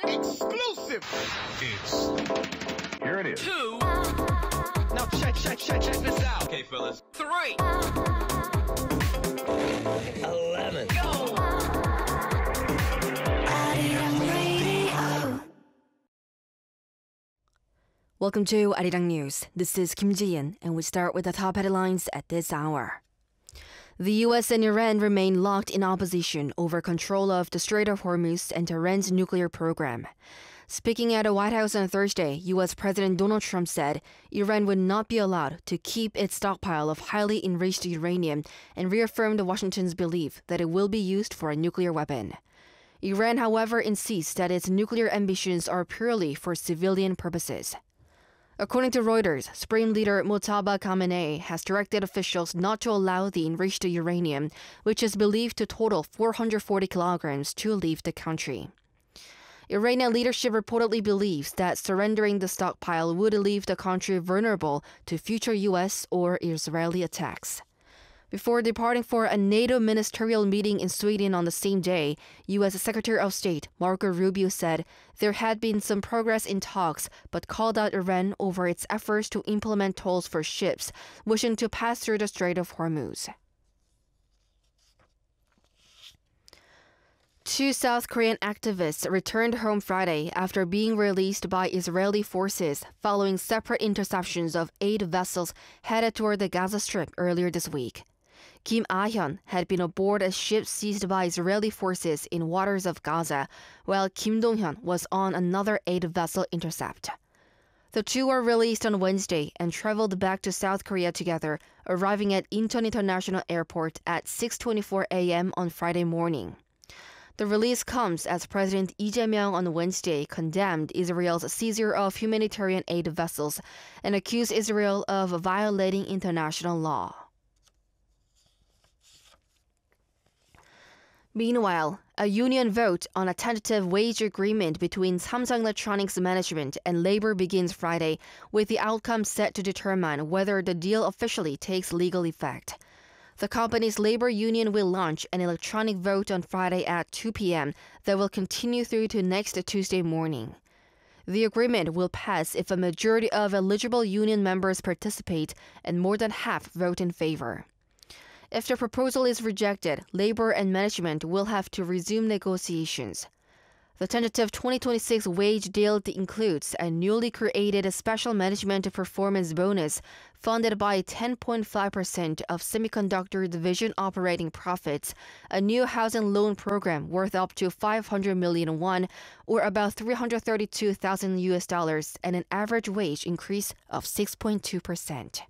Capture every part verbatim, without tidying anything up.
Exclusive. It's here it is. Two. Now check, check, check, check this out. Okay, fellas. Three. Eleven. Go. Welcome to Arirang News. This is Kim Ji-in, and we start with the top headlines at this hour. The U S and Iran remain locked in opposition over control of the Strait of Hormuz and Iran's nuclear program. Speaking at the White House on Thursday, U S President Donald Trump said Iran would not be allowed to keep its stockpile of highly enriched uranium and reaffirmed Washington's belief that it will be used for a nuclear weapon. Iran, however, insists that its nuclear ambitions are purely for civilian purposes. According to Reuters, Supreme Leader Mojtaba Khamenei has directed officials not to allow the enriched uranium, which is believed to total four hundred forty kilograms, to leave the country. Iranian leadership reportedly believes that surrendering the stockpile would leave the country vulnerable to future U S or Israeli attacks. Before departing for a NATO ministerial meeting in Sweden on the same day, U S Secretary of State Marco Rubio said there had been some progress in talks, but called out Iran over its efforts to implement tolls for ships wishing to pass through the Strait of Hormuz. Two South Korean activists returned home Friday after being released by Israeli forces following separate interceptions of eight vessels headed toward the Gaza Strip earlier this week. Kim Ah-hyun had been aboard a ship seized by Israeli forces in waters of Gaza, while Kim Dong-hyun was on another eight-vessel intercept. The two were released on Wednesday and traveled back to South Korea together, arriving at Incheon International Airport at six twenty-four a.m. on Friday morning. The release comes as President Lee Jae-myung on Wednesday condemned Israel's seizure of humanitarian aid vessels and accused Israel of violating international law. Meanwhile, a union vote on a tentative wage agreement between Samsung Electronics management and labor begins Friday, with the outcome set to determine whether the deal officially takes legal effect. The company's labor union will launch an electronic vote on Friday at two p.m. that will continue through to next Tuesday morning. The agreement will pass if a majority of eligible union members participate and more than half vote in favor. If the proposal is rejected, labor and management will have to resume negotiations. The tentative twenty twenty-six wage deal includes a newly created special management performance bonus funded by ten point five percent of semiconductor division operating profits, a new housing loan program worth up to five hundred million won, or about three hundred thirty-two thousand U S dollars, and an average wage increase of six point two percent.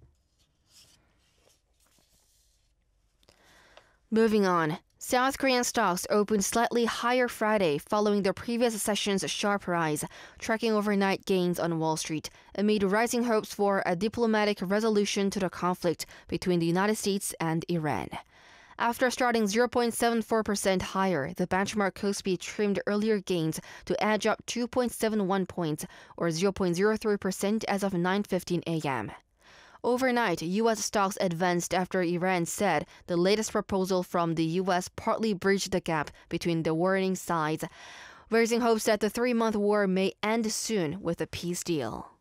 Moving on, South Korean stocks opened slightly higher Friday following the previous session's sharp rise, tracking overnight gains on Wall Street amid rising hopes for a diplomatic resolution to the conflict between the United States and Iran. After starting zero point seven four percent higher, the benchmark Kospi trimmed earlier gains to edge up two point seven one points, or zero point zero three percent as of nine fifteen a.m. Overnight, U S stocks advanced after Iran said the latest proposal from the U S partly bridged the gap between the warring sides, raising hopes that the three-month war may end soon with a peace deal.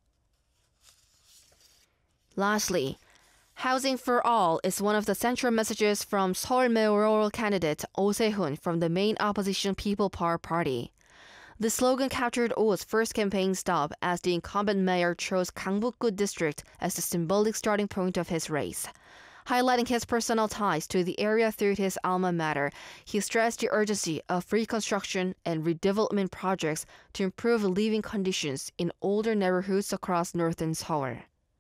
Lastly, Housing for All is one of the central messages from Seoul mayoral candidate Oh Se-hoon from the main opposition People Power Party. The slogan captured Oh's first campaign stop as the incumbent mayor chose Gangbuk-gu district as the symbolic starting point of his race. Highlighting his personal ties to the area through his alma mater, he stressed the urgency of reconstruction and redevelopment projects to improve living conditions in older neighborhoods across northern Seoul.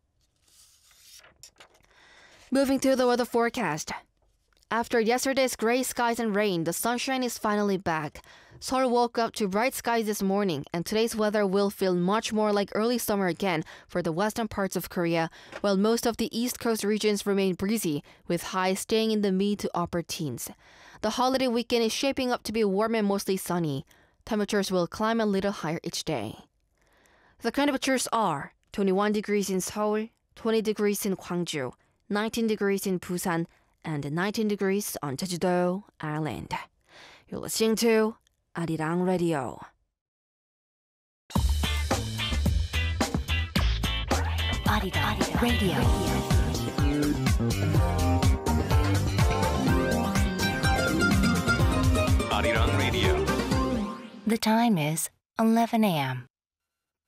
Moving to the weather forecast. After yesterday's gray skies and rain, the sunshine is finally back. Seoul woke up to bright skies this morning, and today's weather will feel much more like early summer again for the western parts of Korea, while most of the east coast regions remain breezy, with highs staying in the mid to upper teens. The holiday weekend is shaping up to be warm and mostly sunny. Temperatures will climb a little higher each day. The current temperatures are twenty-one degrees in Seoul, twenty degrees in Gwangju, nineteen degrees in Busan, and nineteen degrees on Jeju-do Island. You're listening to Arirang Radio. Arirang Radio. Arirang Radio. The time is eleven a.m.